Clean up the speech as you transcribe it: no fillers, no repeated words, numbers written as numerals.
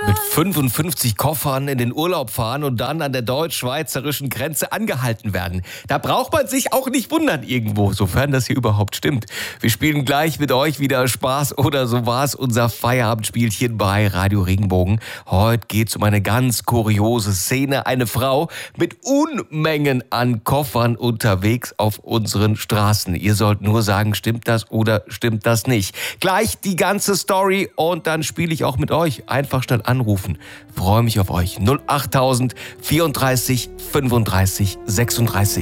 Mit 55 Koffern in den Urlaub fahren und dann an der deutsch-schweizerischen Grenze angehalten werden. Da braucht man sich auch nicht wundern irgendwo, sofern das hier überhaupt stimmt. Wir spielen gleich mit euch wieder Spaß oder so war's, unser Feierabendspielchen bei Radio Regenbogen. Heute geht's um eine ganz kuriose Szene. Eine Frau mit Unmengen an Koffern unterwegs auf unseren Straßen. Ihr sollt nur sagen, stimmt das oder stimmt das nicht. Gleich die ganze Story und dann spiele ich auch mit euch. Einfach schnell anrufen. Freue mich auf euch. 08000 34 35 36.